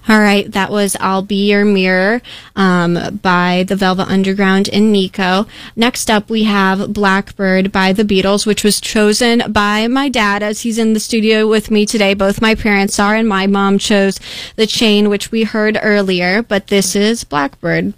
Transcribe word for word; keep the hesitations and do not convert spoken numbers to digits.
All right, that was I'll Be Your Mirror um, by the Velvet Underground and Nico. Next up, we have Blackbird by the Beatles, which was chosen by my dad as he's in the studio with me today. Both my parents are, and my mom chose The Chain, which we heard earlier, but this is Blackbird.